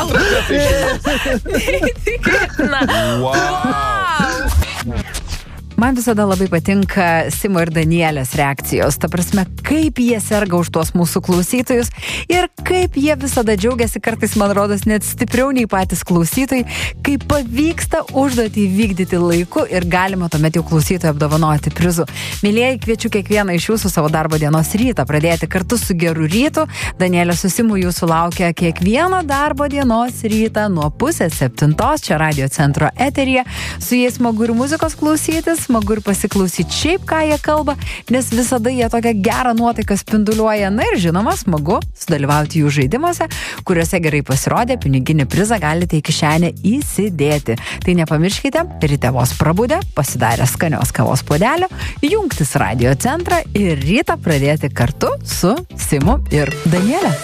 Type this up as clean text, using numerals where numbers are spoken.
Neįtikėtina. Wow. Man visada labai patinka Simo ir Danielės reakcijos. Ta prasme, kaip jie serga už tuos mūsų klausytojus ir kaip jie visada džiaugiasi, kartais man rodos net stipriau nei patys klausytojai, kai pavyksta užduotį vykdyti laiku ir galima tuomet jau klausytojai apdovanoti prizu. Mylėjai, kviečiu kiekvieną iš jūsų savo darbo dienos rytą pradėti kartu su geru rytu. Danielė su Simu jūsų laukia kiekvieną darbo dienos rytą nuo 6:30 čia Radio Centro eteryje. Su jais smagu ir muzikos klausytis, smagu ir pasiklausyti šiaip, ką jie kalba, nes visada jie tokią gerą nuotaiką spinduliuoja. Na ir žinoma, smagu sudalyvauti jų žaidimuose, kuriuose gerai pasirodė, piniginį prizą galite į kišenę įsidėti. Tai nepamirškite, ryte vos prabudę, pasidarę skanios kavos puodelio, jungtis Radio Centrą ir rytą pradėti kartu su Simu ir Danielė.